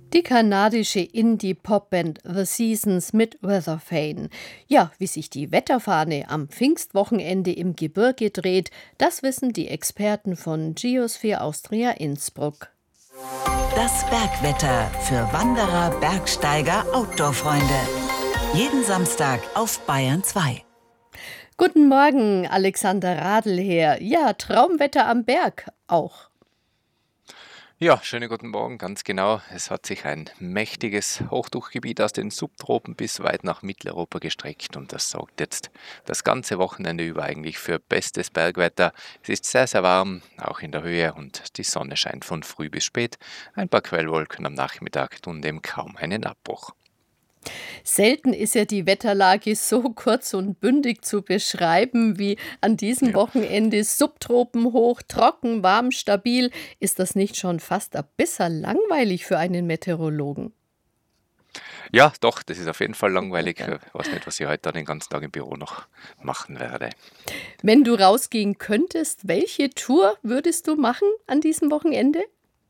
Die kanadische Indie-Pop-Band The Seasons mit Weathervane. Ja, wie sich die Wetterfahne am Pfingstwochenende im Gebirge dreht, das wissen die Experten von Geosphere Austria Innsbruck. Das Bergwetter für Wanderer, Bergsteiger, Outdoor-Freunde. Jeden Samstag auf Bayern 2. Guten Morgen, Alexander Radl her. Ja, Traumwetter am Berg auch. Ja, schönen guten Morgen, ganz genau. Es hat sich ein mächtiges Hochdruckgebiet aus den Subtropen bis weit nach Mitteleuropa gestreckt und das sorgt jetzt das ganze Wochenende über eigentlich für bestes Bergwetter. Es ist sehr, sehr warm, auch in der Höhe und die Sonne scheint von früh bis spät. Ein paar Quellwolken am Nachmittag tun dem kaum einen Abbruch. Selten ist ja die Wetterlage so kurz und bündig zu beschreiben wie an diesem Ja. Wochenende. Subtropenhoch, trocken, warm, stabil. Ist das nicht schon fast ein bisschen langweilig für einen Meteorologen? Ja, doch, das ist auf jeden Fall langweilig. Ich weiß nicht, was ich heute den ganzen Tag im Büro noch machen werde. Wenn du rausgehen könntest, welche Tour würdest du machen an diesem Wochenende?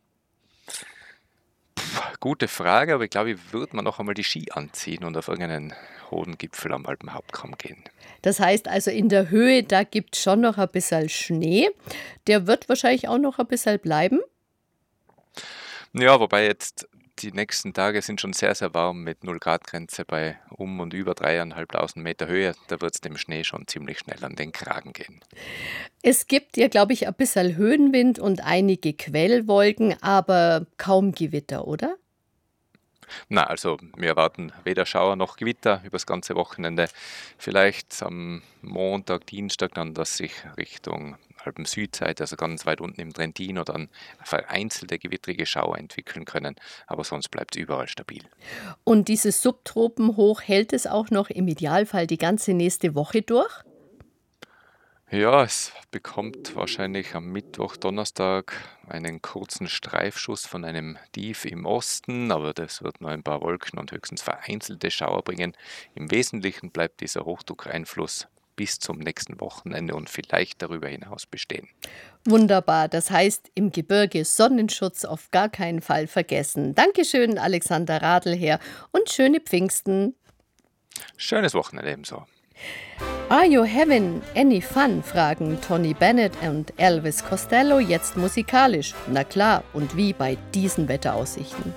Gute Frage, aber ich glaube, ich würde mir noch einmal die Ski anziehen und auf irgendeinen hohen Gipfel am Alpenhauptkamm gehen. Das heißt also in der Höhe, da gibt es schon noch ein bisschen Schnee. Der wird wahrscheinlich auch noch ein bisschen bleiben. Ja, wobei jetzt die nächsten Tage sind schon sehr, sehr warm mit 0-Grad-Grenze bei und über 3.500 Meter Höhe. Da wird es dem Schnee schon ziemlich schnell an den Kragen gehen. Es gibt ja, glaube ich, ein bisschen Höhenwind und einige Quellwolken, aber kaum Gewitter, oder? Na, also wir erwarten weder Schauer noch Gewitter übers ganze Wochenende. Vielleicht am Montag, Dienstag dann, dass sich Richtung Alpen-Südseite, also ganz weit unten im Trentino, dann vereinzelte gewittrige Schauer entwickeln können. Aber sonst bleibt es überall stabil. Und dieses Subtropenhoch hält es auch noch im Idealfall die ganze nächste Woche durch? Ja, es bekommt wahrscheinlich am Mittwoch, Donnerstag einen kurzen Streifschuss von einem Tief im Osten, aber das wird nur ein paar Wolken und höchstens vereinzelte Schauer bringen. Im Wesentlichen bleibt dieser Hochdruckeinfluss bis zum nächsten Wochenende und vielleicht darüber hinaus bestehen. Wunderbar. Das heißt, im Gebirge Sonnenschutz auf gar keinen Fall vergessen. Dankeschön, Alexander Radl her und schöne Pfingsten. Schönes Wochenende ebenso. Are you having any fun? Fragen Tony Bennett und Elvis Costello jetzt musikalisch. Na klar, und wie bei diesen Wetteraussichten.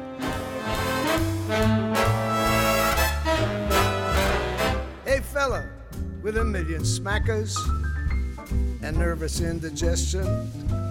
Hey fella, with a million smackers and nervous indigestion,